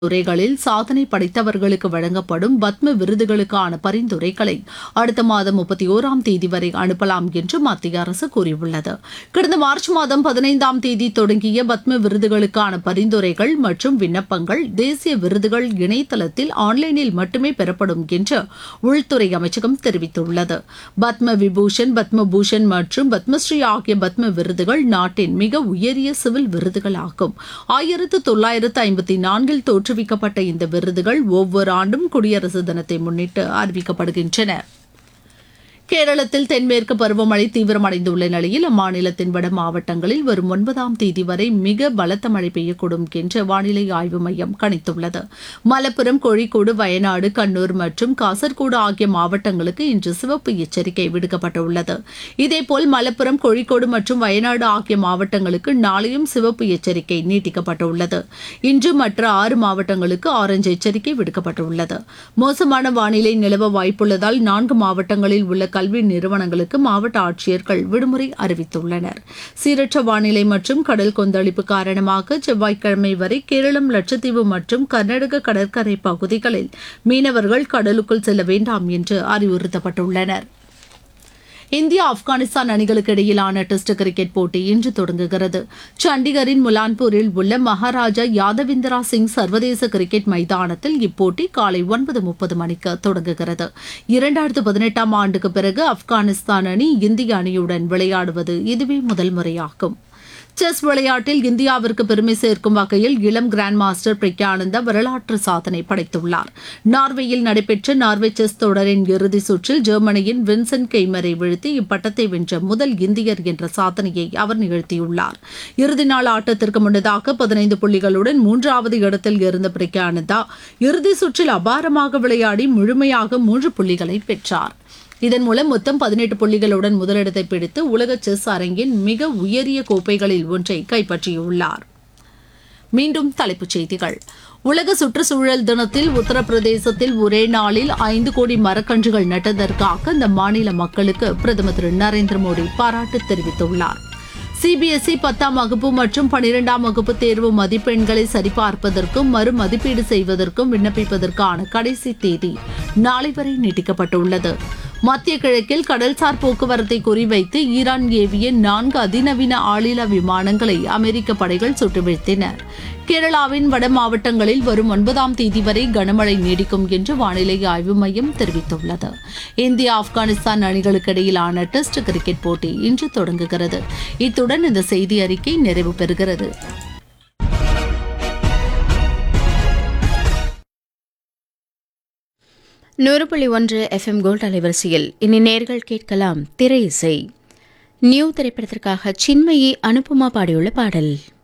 துறைகளில் சாதனை படைத்தவர்களுக்கு வழங்கப்படும் பத்ம விருதுகளுக்கான பரிந்துரைகளை அடுத்த மாதம் 31ஆம் தேதி வரை அனுப்பலாம் என்று மத்திய அரசு கூறியுள்ளது. கடந்த மார்ச் மாதம் 15ஆம் தேதி தொடங்கிய பத்ம விருதுகளுக்கான பரிந்துரைகள் மற்றும் விண்ணப்பங்கள் தேசிய விருதுகள் இணையதளத்தில் ஆன்லைனில் மட்டுமே பெறப்படும் என்று உள்துறை அமைச்சகம் தெரிவித்துள்ளது. பத்ம விபூஷன், பத்ம பூஷன் மற்றும் பத்மஸ்ரீ ஆகிய பத்ம விருதுகள் நாட்டின் மிக உயரிய சிவில் விருதுகள் ஆகும். 1954 தோற்றுவிக்கப்பட்ட இந்த விருதுகள் ஒவ்வொரு ஆண்டும் குடியரசு தினத்தை முன்னிட்டு அறிவிக்கப்படுகின்றன. கேரளத்தில் தென்மேற்கு பருவமழை தீவிரமடைந்துள்ள நிலையில் அம்மாநிலத்தின் வட மாவட்டங்களில் வரும் 9ஆம் தேதி வரை மிக பலத்த மழை பெய்யக்கூடும் என்று வானிலை ஆய்வு மையம் கணித்துள்ளது. மலப்புரம், கோழிக்கோடு, வயநாடு, கண்ணூர் மற்றும் காசர்கோடு ஆகிய மாவட்டங்களுக்கு இன்று சிவப்பு எச்சரிக்கை விடுக்கப்பட்டுள்ளது. இதேபோல் மலப்புரம், கோழிக்கோடு மற்றும் வயநாடு ஆகிய மாவட்டங்களுக்கு நாளையும் சிவப்பு எச்சரிக்கை நீட்டிக்கப்பட்டுள்ளது. இன்று மற்ற 6 மாவட்டங்களுக்கு ஆரஞ்சு எச்சரிக்கை விடுக்கப்பட்டுள்ளது. மோசமான வானிலை நிலவ வாய்ப்புள்ளதால் 4 மாவட்டங்களில் உள்ள கல்வி நிறுவனங்களுக்கு மாவட்ட ஆட்சியர்கள் விடுமுறை அறிவித்துள்ளனர். சீரற்ற வானிலை மற்றும் கடல் கொந்தளிப்பு காரணமாக செவ்வாய்க்கிழமை வரை கேரளம், லட்சத்தீவு மற்றும் கர்நாடக கடற்கரை பகுதிகளில் மீனவர்கள் கடலுக்குள் செல்ல வேண்டாம் என்று அறிவுறுத்தப்பட்டுள்ளனர். இந்தியா, ஆப்கானிஸ்தான் அணிகளுக்கு இடையிலான டெஸ்ட் கிரிக்கெட் போட்டி இன்று தொடங்குகிறது. சண்டிகரின் முலான்பூரில் உள்ள மகாராஜா யாதவிந்திரா சிங் சர்வதேச கிரிக்கெட் மைதானத்தில் இப்போட்டி காலை 9:30 மணிக்கு தொடங்குகிறது. 2018ஆம் ஆண்டுக்கு பிறகு ஆப்கானிஸ்தான் அணி இந்திய அணியுடன் விளையாடுவது இதுவே முதல் முறையாகும். செஸ் விளையாட்டில் இந்தியாவிற்கு பெருமை சேர்க்கும் வகையில் இளம் கிராண்ட் மாஸ்டர் பிரக்யானந்தா வரலாற்று சாதனை படைத்துள்ளார். நார்வேயில் நடைபெற்ற நார்வே செஸ் தொடரின் இறுதிச் சுற்றில் ஜெர்மனியின் வின்சென்ட் கெய்மரை வீழ்த்தி இப்பட்டத்தை வென்ற முதல் இந்தியர் என்ற சாதனையை அவர் நிகழ்த்தியுள்ளார். இறுதி நாள் ஆட்டத்திற்கு முன்னதாக 15 புள்ளிகளுடன் 3வது இடத்தில் இருந்த பிரக்யானந்தா இறுதிச் சுற்றில் அபாரமாக விளையாடி முழுமையாக 3 புள்ளிகளை பெற்றார். இதன் மூலம் மொத்தம் 18 புள்ளிகளுடன் முதலிடத்தை பிடித்து உலக செஸ் அரங்கின் மிக உயரிய கோப்பைகளில் ஒன்றை கைப்பற்றியுள்ளார். மீண்டும் தலைப்புச் செய்திகள். உலக சுற்றுச்சூழல் தினத்தில் உத்தரப்பிரதேசத்தில் ஒரே நாளில் 5 கோடி மரக்கன்றுகள் நட்டதற்காக அந்த மாநில மக்களுக்கு பிரதமர் திரு நரேந்திர மோடி பாராட்டு தெரிவித்துள்ளார். சிபிஎஸ்இ 10ஆம் வகுப்பு மற்றும் 12ஆம் வகுப்பு தேர்வு மதிப்பெண்களை சரிபார்ப்பதற்கும் மறு மதிப்பீடு செய்வதற்கும் விண்ணப்பிப்பதற்கான கடைசி தேதி நாளை வரை நீட்டிக்கப்பட்டுள்ளது. மத்திய கிழக்கில் கடல்சார் போக்குவரத்தை குறிவைத்து ஈரான் ஏவிய 4 அதிநவீன ஆளில்லா விமானங்களை அமெரிக்க படைகள் சுட்டு வீழ்த்தின. கேரளாவின் வட மாவட்டங்களில் வரும் 9ஆம் தேதி வரை கனமழை நீடிக்கும் என்று வானிலை ஆய்வு மையம் தெரிவித்துள்ளது. இந்தியா, ஆப்கானிஸ்தான் அணிகளுக்கு இடையிலான டெஸ்ட் கிரிக்கெட் போட்டி இன்று தொடங்குகிறது. இத்துடன் இந்த செய்தி அறிக்கை நிறைவு பெறுகிறது. 100.1 FM கோல்ட் அலைவரிசையில் இனி நேர்கள் கேட்கலாம் திரை இசை. நியூ திரைப்படத்திற்காக சின்மயி, அனுபமா பாடியுள்ள பாடல்.